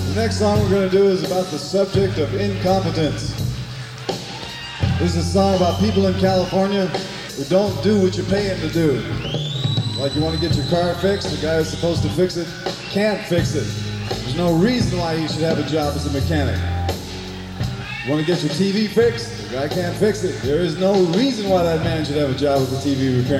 The next song we're going to do is about the subject of incompetence. This is a song about people in California who don't do what you pay them to do. Like you want to get your car fixed, the guy who's supposed to fix it can't fix it. There's no reason why he should have a job as a mechanic. You want to get your TV fixed, the guy can't fix it. There is no reason why that man should have a job as a TV repairman.